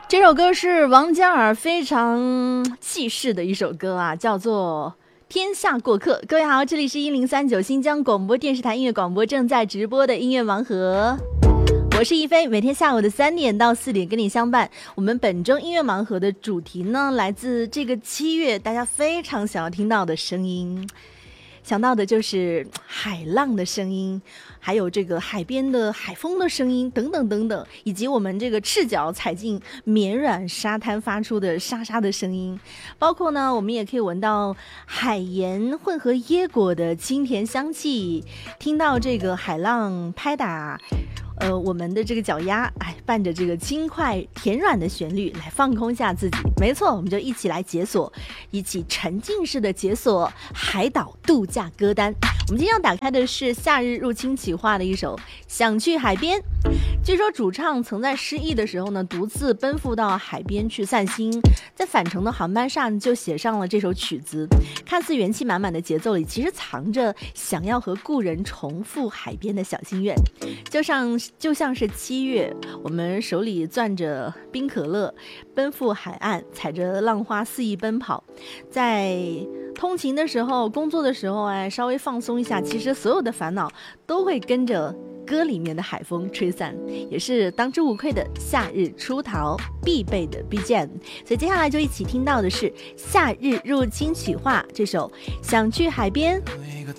这首歌是王嘉尔非常气势的一首歌啊，叫做天下过客。各位好，这里是1039新疆广播电视台音乐广播正在直播的音乐盲盒，我是一菲，每天下午的3点到4点跟你相伴。我们本周音乐盲盒的主题呢，来自这个7月大家非常想要听到的声音，想到的就是海浪的声音，还有这个海边的海风的声音等等等等，以及我们这个赤脚踩进绵软沙滩发出的沙沙的声音，包括呢我们也可以闻到海盐混合椰果的清甜香气，听到这个海浪拍打我们的这个脚丫，伴着这个轻快甜软的旋律来放空下自己。没错，我们就一起来解锁，一起沉浸式的解锁海岛度假歌单。我们今天要打开的是夏日入侵企划的一首《想去海边》。据说主唱曾在失意的时候呢，独自奔赴到海边去散心，在返程的航班上就写上了这首曲子。看似元气满满的节奏里，其实藏着想要和故人重复海边的小心愿。就像是7月，我们手里攥着冰可乐，奔赴海岸，踩着浪花肆意奔跑，在通勤的时候、工作的时候，稍微放松一下，其实所有的烦恼都会跟着歌里面的海风吹散，也是当之无愧的夏日出逃必备的 BGM。 所以接下来就一起听到的是夏日入侵企划这首《想去海边》。 有一个